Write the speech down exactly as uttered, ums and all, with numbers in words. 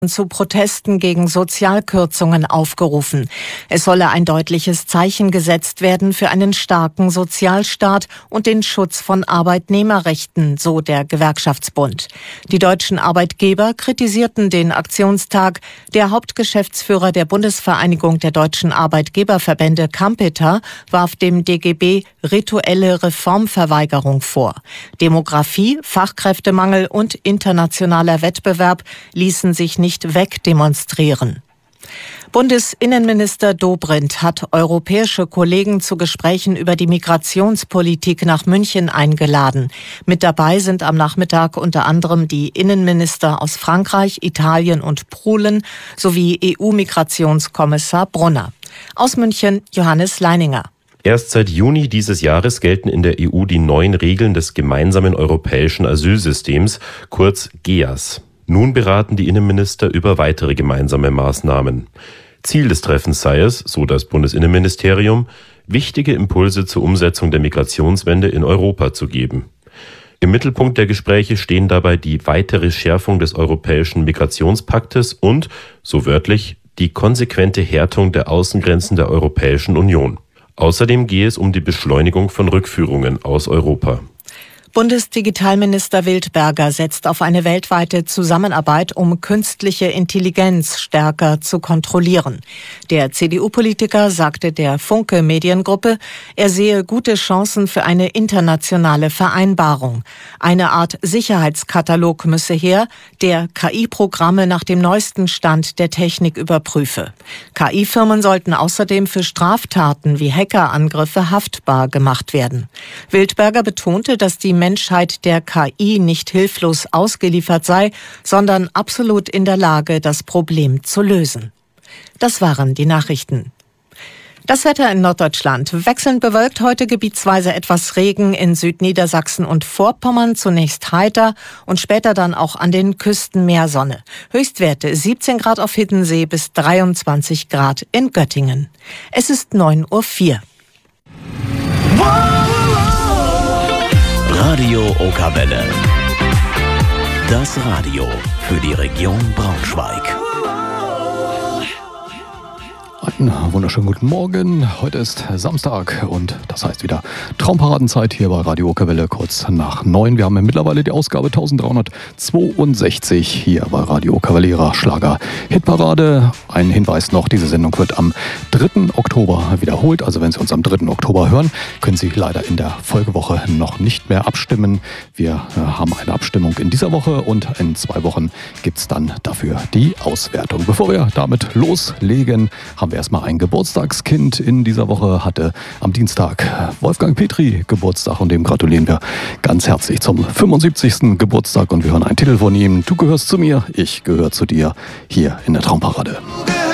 zu Protesten gegen Sozialkürzungen aufgerufen. Es solle ein deutliches Zeichen gesetzt werden für einen starken Sozialstaat und den Schutz von Arbeitnehmerrechten, so der Gewerkschaftsbund. Die deutschen Arbeitgeber kritisierten den Aktionstag. Der Hauptgeschäftsführer der Bundesvereinigung der deutschen Arbeitgeberverbände, Kampeter, warf dem D G B rituelle Reformverweigerung vor. Demografie, Fachkräftemangel und internationaler Wettbewerb ließen sich nicht wegdemonstrieren. Bundesinnenminister Dobrindt hat europäische Kollegen zu Gesprächen über die Migrationspolitik nach München eingeladen. Mit dabei sind am Nachmittag unter anderem die Innenminister aus Frankreich, Italien und Polen sowie E U-Migrationskommissar Brunner. Aus München Johannes Leininger. Erst seit Juni dieses Jahres gelten in der E U die neuen Regeln des gemeinsamen europäischen Asylsystems, kurz G E A S. Nun beraten die Innenminister über weitere gemeinsame Maßnahmen. Ziel des Treffens sei es, so das Bundesinnenministerium, wichtige Impulse zur Umsetzung der Migrationswende in Europa zu geben. Im Mittelpunkt der Gespräche stehen dabei die weitere Schärfung des europäischen Migrationspaktes und, so wörtlich, die konsequente Härtung der Außengrenzen der Europäischen Union. Außerdem gehe es um die Beschleunigung von Rückführungen aus Europa. Bundesdigitalminister Wildberger setzt auf eine weltweite Zusammenarbeit, um künstliche Intelligenz stärker zu kontrollieren. Der C D U-Politiker sagte der Funke Mediengruppe, er sehe gute Chancen für eine internationale Vereinbarung. Eine Art Sicherheitskatalog müsse her, der K I-Programme nach dem neuesten Stand der Technik überprüfe. K I-Firmen sollten außerdem für Straftaten wie Hackerangriffe haftbar gemacht werden. Wildberger betonte, dass die Menschheit der K I nicht hilflos ausgeliefert sei, sondern absolut in der Lage, das Problem zu lösen. Das waren die Nachrichten. Das Wetter in Norddeutschland. Wechselnd bewölkt, heute gebietsweise etwas Regen in Südniedersachsen und Vorpommern, zunächst heiter und später dann auch an den Küsten mehr Sonne. Höchstwerte siebzehn Grad auf Hiddensee bis dreiundzwanzig Grad in Göttingen. Es ist neun Uhr vier. Radio Okawelle. Das Radio für die Region Braunschweig. Einen wunderschönen guten Morgen. Heute ist Samstag und das heißt wieder Traumparadenzeit hier bei Radio Okawelle kurz nach neun. Wir haben ja mittlerweile die Ausgabe dreizehnhundertzweiundsechzig hier bei Radio Okawelle, ihrer Schlager-Hitparade. Ein Hinweis noch, diese Sendung wird am dritten Oktober wiederholt. Also wenn Sie uns am dritten Oktober hören, können Sie leider in der Folgewoche noch nicht mehr abstimmen. Wir äh, haben eine Abstimmung in dieser Woche und in zwei Wochen gibt es dann dafür die Auswertung. Bevor wir damit loslegen, haben wir erstmal ein Geburtstagskind. In dieser Woche hatte am Dienstag Wolfgang Petri Geburtstag und dem gratulieren wir ganz herzlich zum fünfundsiebzigsten Geburtstag und wir hören einen Titel von ihm. Du gehörst zu mir, ich gehöre zu dir, hier in der Traumparade.